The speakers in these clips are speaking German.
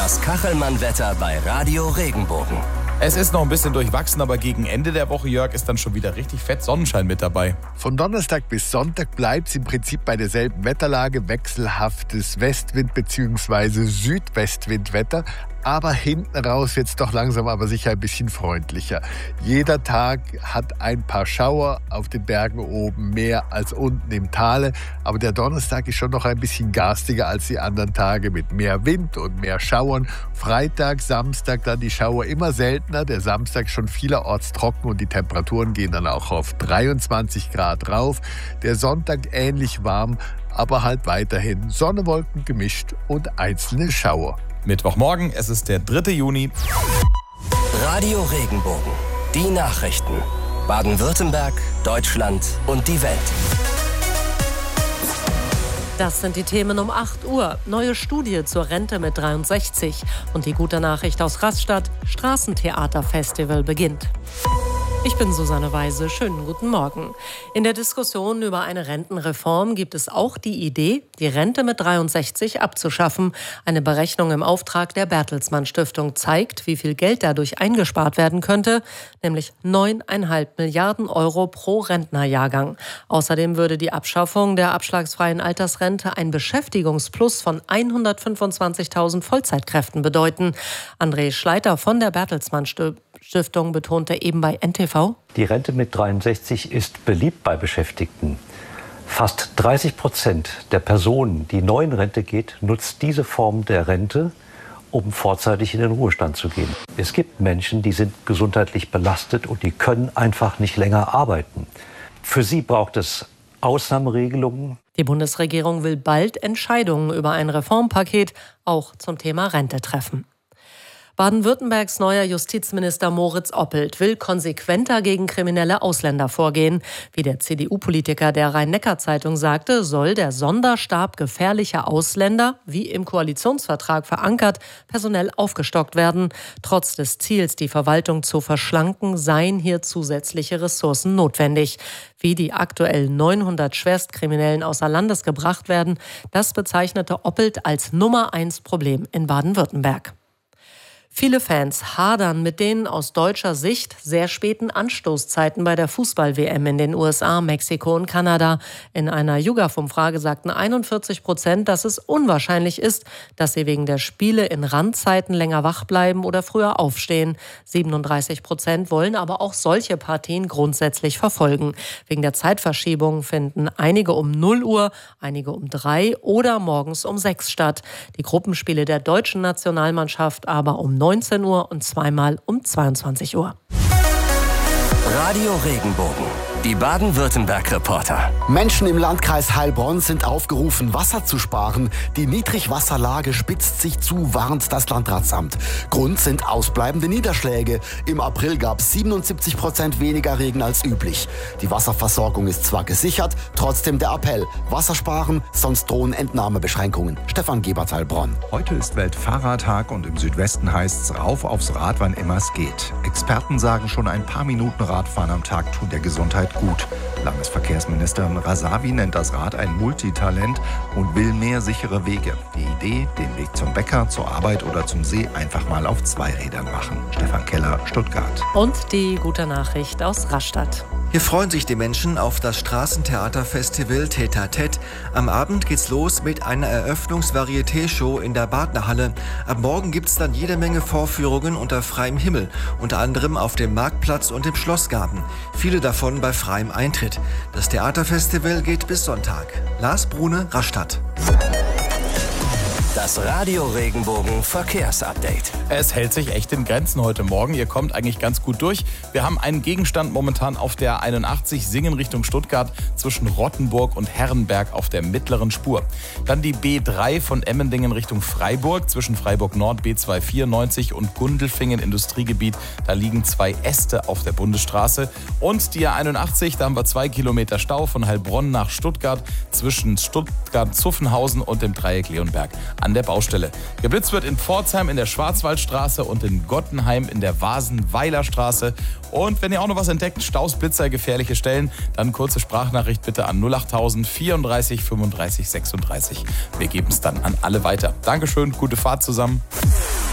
Das Kachelmann-Wetter bei Radio Regenbogen. Es ist noch ein bisschen durchwachsen, aber gegen Ende der Woche, Jörg, ist dann schon wieder richtig fett Sonnenschein mit dabei. Von Donnerstag bis Sonntag bleibt es im Prinzip bei derselben Wetterlage, wechselhaftes Westwind- bzw. Südwestwindwetter. Aber hinten raus wird es doch langsam aber sicher ein bisschen freundlicher. Jeder Tag hat ein paar Schauer, auf den Bergen oben mehr als unten im Tale. Aber der Donnerstag ist schon noch ein bisschen garstiger als die anderen Tage mit mehr Wind und mehr Schauern. Freitag, Samstag dann die Schauer immer seltener. Der Samstag schon vielerorts trocken und die Temperaturen gehen dann auch auf 23 Grad rauf. Der Sonntag ähnlich warm, aber halt weiterhin Sonne, Wolken gemischt und einzelne Schauer. Mittwochmorgen, es ist der 3. Juni. Radio Regenbogen. Die Nachrichten. Baden-Württemberg, Deutschland und die Welt. Das sind die Themen um 8 Uhr. Neue Studie zur Rente mit 63. Und die gute Nachricht aus Rastatt: Straßentheaterfestival beginnt. Ich bin Susanne Weise. Schönen guten Morgen. In der Diskussion über eine Rentenreform gibt es auch die Idee, die Rente mit 63 abzuschaffen. Eine Berechnung im Auftrag der Bertelsmann Stiftung zeigt, wie viel Geld dadurch eingespart werden könnte, nämlich 9,5 Milliarden Euro pro Rentnerjahrgang. Außerdem würde die Abschaffung der abschlagsfreien Altersrente ein Beschäftigungsplus von 125.000 Vollzeitkräften bedeuten. André Schleiter von der Bertelsmann Stiftung betonte eben bei NTV: Die Rente mit 63 ist beliebt bei Beschäftigten. Fast 30% der Personen, die neu in Rente geht, nutzt diese Form der Rente, um vorzeitig in den Ruhestand zu gehen. Es gibt Menschen, die sind gesundheitlich belastet und die können einfach nicht länger arbeiten. Für sie braucht es Ausnahmeregelungen. Die Bundesregierung will bald Entscheidungen über ein Reformpaket auch zum Thema Rente treffen. Baden-Württembergs neuer Justizminister Moritz Oppelt will konsequenter gegen kriminelle Ausländer vorgehen. Wie der CDU-Politiker der Rhein-Neckar-Zeitung sagte, soll der Sonderstab gefährlicher Ausländer, wie im Koalitionsvertrag verankert, personell aufgestockt werden. Trotz des Ziels, die Verwaltung zu verschlanken, seien hier zusätzliche Ressourcen notwendig. Wie die aktuell 900 Schwerstkriminellen außer Landes gebracht werden, das bezeichnete Oppelt als Nummer 1 Problem in Baden-Württemberg. Viele Fans hadern mit den aus deutscher Sicht sehr späten Anstoßzeiten bei der Fußball-WM in den USA, Mexiko und Kanada. In einer YouGov-Umfrage sagten 41%, dass es unwahrscheinlich ist, dass sie wegen der Spiele in Randzeiten länger wach bleiben oder früher aufstehen. 37% wollen aber auch solche Partien grundsätzlich verfolgen. Wegen der Zeitverschiebung finden einige um 0 Uhr, einige um 3 oder morgens um 6 statt. Die Gruppenspiele der deutschen Nationalmannschaft aber um 19 Uhr und zweimal um 22 Uhr. Radio Regenbogen. Die Baden-Württemberg-Reporter. Menschen im Landkreis Heilbronn sind aufgerufen, Wasser zu sparen. Die Niedrigwasserlage spitzt sich zu, warnt das Landratsamt. Grund sind ausbleibende Niederschläge. Im April gab es 77% weniger Regen als üblich. Die Wasserversorgung ist zwar gesichert, trotzdem der Appell: Wasser sparen, sonst drohen Entnahmebeschränkungen. Stefan Gebert, Heilbronn. Heute ist Weltfahrradtag und im Südwesten heißt es rauf aufs Rad, wann immer es geht. Experten sagen, schon ein paar Minuten Radfahren am Tag tun der Gesundheit gut. Landesverkehrsministerin Rasavi nennt das Rad ein Multitalent und will mehr sichere Wege. Die Idee: den Weg zum Bäcker, zur Arbeit oder zum See einfach mal auf 2 Rädern machen. Stefan Keller, Stuttgart. Und die gute Nachricht aus Rastatt. Hier freuen sich die Menschen auf das Straßentheaterfestival Tête à Tête. Am Abend geht's los mit einer Eröffnungs-Varieté-Show in der Badnerhalle. Ab morgen gibt's dann jede Menge Vorführungen unter freiem Himmel, unter anderem auf dem Marktplatz und im Schlossgarten. Viele davon bei freiem Eintritt. Das Theaterfestival geht bis Sonntag. Lars Brune, Rastatt. Das Radio Regenbogen Verkehrsupdate. Es hält sich echt in Grenzen heute Morgen. Ihr kommt eigentlich ganz gut durch. Wir haben einen Gegenstand momentan auf der 81 Singen Richtung Stuttgart zwischen Rottenburg und Herrenberg auf der mittleren Spur. Dann die B3 von Emmendingen Richtung Freiburg zwischen Freiburg Nord B294 und Gundelfingen Industriegebiet. Da liegen 2 Äste auf der Bundesstraße. Und die A81, da haben wir 2 Kilometer Stau von Heilbronn nach Stuttgart zwischen Stuttgart-Zuffenhausen und dem Dreieck Leonberg an der Baustelle. Geblitzt wird in Pforzheim in der Schwarzwaldstraße und in Gottenheim in der Vasenweiler Straße. Und wenn ihr auch noch was entdeckt, Staus, Blitzer, gefährliche Stellen, dann kurze Sprachnachricht bitte an 08000 34 35 36. Wir geben es dann an alle weiter. Dankeschön, gute Fahrt zusammen.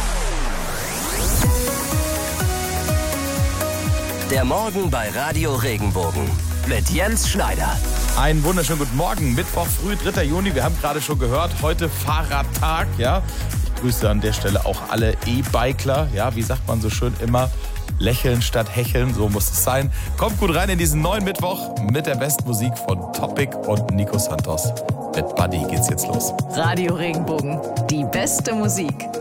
Der Morgen bei Radio Regenbogen mit Jens Schneider. Einen wunderschönen guten Morgen. Mittwoch früh, 3. Juni. Wir haben gerade schon gehört, heute Fahrradtag. Ja? Ich grüße an der Stelle auch alle E-Bikler. Ja, wie sagt man so schön immer? Lächeln statt hecheln, so muss es sein. Kommt gut rein in diesen neuen Mittwoch mit der besten Musik von Topic und Nico Santos. Mit Buddy geht's jetzt los. Radio Regenbogen, die beste Musik.